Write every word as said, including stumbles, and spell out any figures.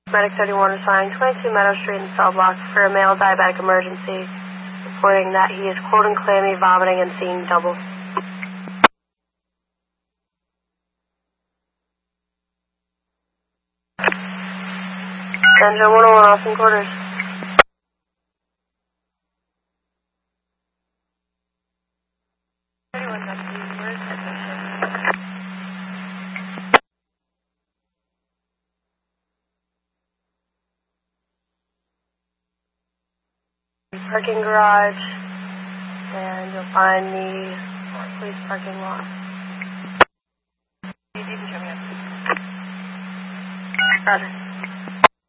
Medic thirty-one assigned twenty-two Meadow Street in cell block for a male diabetic emergency, reporting that he is cold and clammy, vomiting, and seeing double. Engine one oh one, Austin quarters. Parking garage, and you'll find the police parking lot. Roger.